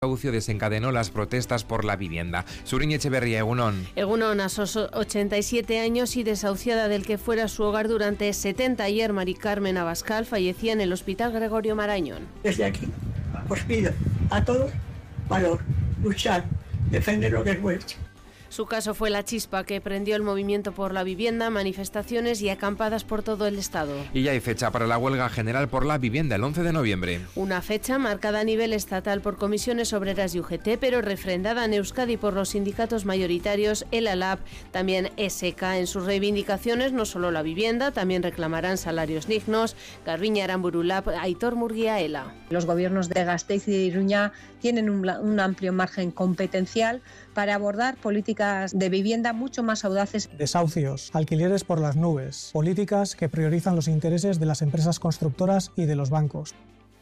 Desahucio desencadenó las protestas por la vivienda. Suriñe Echeverría, egunon. Egunon, a sus 87 años y desahuciada del que fuera su hogar durante 70, ayer Mari Carmen Abascal fallecía en el Hospital Gregorio Marañón. Desde aquí os pido a todos valor, luchar, defender lo que es vuestro. Su caso fue la chispa que prendió el movimiento por la vivienda, manifestaciones y acampadas por todo el Estado. Y ya hay fecha para la huelga general por la vivienda, el 11 de noviembre. Una fecha marcada a nivel estatal por comisiones obreras y UGT, pero refrendada en Euskadi por los sindicatos mayoritarios, el ALAB, también SK. En sus reivindicaciones, no solo la vivienda, también reclamarán salarios dignos. Garbiñe Aramburu Lab, Aitor Murguía Ela. Los gobiernos de Gasteiz y de Iruña tienen un amplio margen competencial para abordar políticas de vivienda mucho más audaces. Desahucios, alquileres por las nubes, políticas que priorizan los intereses de las empresas constructoras y de los bancos.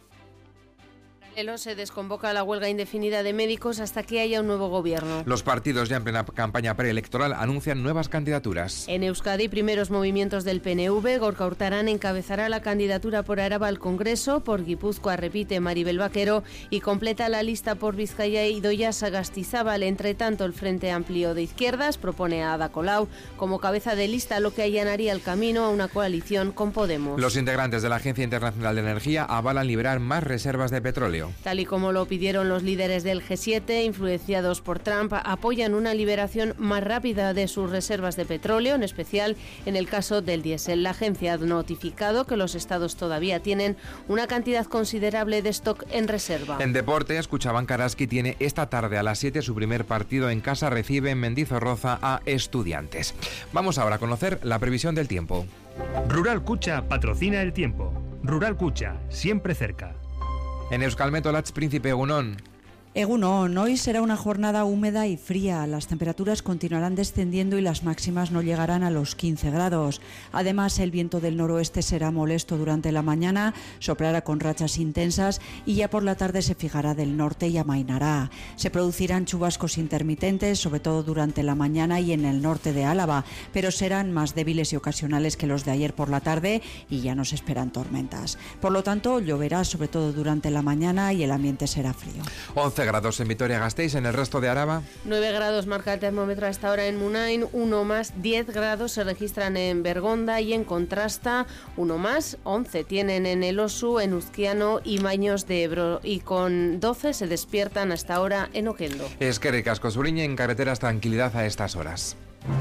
Se desconvoca la huelga indefinida de médicos hasta que haya un nuevo gobierno. Los partidos ya en plena campaña preelectoral anuncian nuevas candidaturas. En Euskadi, primeros movimientos del PNV. Gorka Urtaran encabezará la candidatura por Araba al Congreso. Por Guipúzcoa repite Maribel Vaquero y completa la lista por Vizcaya Idoia Sagastizábal. Entre tanto, el Frente Amplio de Izquierdas propone a Ada Colau como cabeza de lista, lo que allanaría el camino a una coalición con Podemos. Los integrantes de la Agencia Internacional de Energía avalan liberar más reservas de petróleo. Tal y como lo pidieron los líderes del G7, influenciados por Trump, apoyan una liberación más rápida de sus reservas de petróleo, en especial en el caso del diésel. La agencia ha notificado que los estados todavía tienen una cantidad considerable de stock en reserva. En deportes, Cuchabank Araski tiene esta tarde a las 7 su primer partido en casa, recibe en Mendizorroza a Estudiantes. Vamos ahora a conocer la previsión del tiempo. Rural Cucha patrocina el tiempo. Rural Cucha, siempre cerca. En Euskalmet Olatz Príncipe, egunon. Egunon, hoy será una jornada húmeda y fría. Las temperaturas continuarán descendiendo y las máximas no llegarán a los 15 grados. Además, el viento del noroeste será molesto durante la mañana, soplará con rachas intensas y ya por la tarde se fijará del norte y amainará. Se producirán chubascos intermitentes, sobre todo durante la mañana y en el norte de Álava, pero serán más débiles y ocasionales que los de ayer por la tarde y ya no se esperan tormentas. Por lo tanto, lloverá sobre todo durante la mañana y el ambiente será frío. 11 grados en Vitoria-Gasteiz, en el resto de Araba. 9 grados marca el termómetro a esta hora en Munain, 1 más, 10 grados se registran en Bergonda y en Contrasta, 1 más, 11 tienen en El Osu, en Uzquiano y Maños de Ebro, y con 12 se despiertan hasta ahora en Oquendo. Eskerrik asko, Suriñe, en carreteras tranquilidad a estas horas.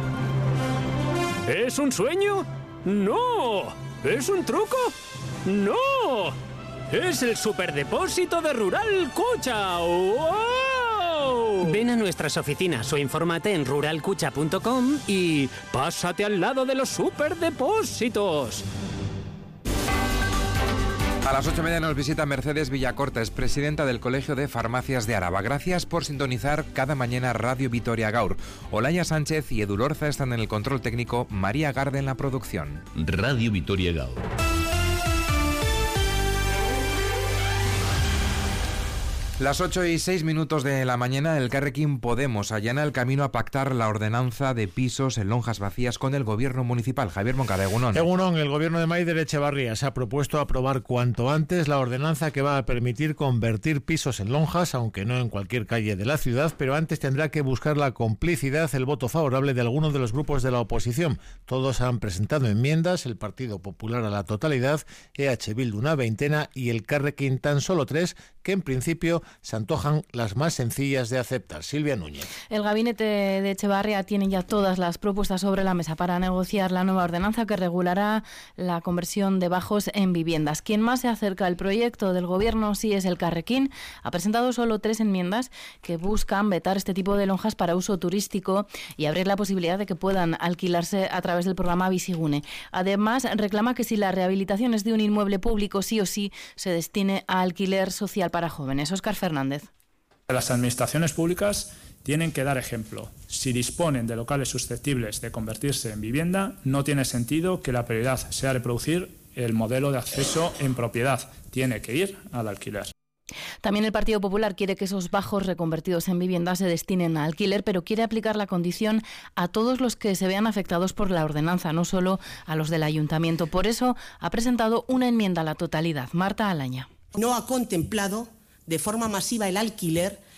¿Es un sueño? ¡No! ¿Es un truco? ¡No! ¡Es el superdepósito de Rural Cucha! ¡Wow! Ven a nuestras oficinas o infórmate en ruralcucha.com y pásate al lado de los superdepósitos. A las 8:30 nos visita Mercedes Villacortes, presidenta del Colegio de Farmacias de Araba. Gracias por sintonizar cada mañana Radio Vitoria Gaur. Olaya Sánchez y Edu Lorza están en el control técnico, María Garde en la producción. Radio Vitoria Gaur. Las 8:06 de la mañana, el Elkarrekin Podemos allana el camino a pactar la ordenanza de pisos en lonjas vacías con el gobierno municipal. Javier Moncada, egunon. Egunon, el gobierno de Maider Echevarría se ha propuesto aprobar cuanto antes la ordenanza que va a permitir convertir pisos en lonjas, aunque no en cualquier calle de la ciudad, pero antes tendrá que buscar la complicidad, el voto favorable de algunos de los grupos de la oposición. Todos han presentado enmiendas, el Partido Popular a la totalidad, EH Bildu una veintena y el Elkarrekin tan solo 3, que en principio se antojan las más sencillas de aceptar. Silvia Núñez. El gabinete de Echevarría tiene ya todas las propuestas sobre la mesa para negociar la nueva ordenanza que regulará la conversión de bajos en viviendas. Quien más se acerca al proyecto del gobierno sí es el Elkarrekin. Ha presentado solo 3 enmiendas que buscan vetar este tipo de lonjas para uso turístico y abrir la posibilidad de que puedan alquilarse a través del programa Bizigune. Además, reclama que si la rehabilitación es de un inmueble público, sí o sí se destine a alquiler social para jóvenes. Óscar Fernández. Las administraciones públicas tienen que dar ejemplo. Si disponen de locales susceptibles de convertirse en vivienda, no tiene sentido que la prioridad sea reproducir el modelo de acceso en propiedad. Tiene que ir al alquiler. También el Partido Popular quiere que esos bajos reconvertidos en viviendas se destinen a alquiler, pero quiere aplicar la condición a todos los que se vean afectados por la ordenanza, no solo a los del ayuntamiento. Por eso ha presentado una enmienda a la totalidad. Marta Alaña. No ha contemplado de forma masiva el alquiler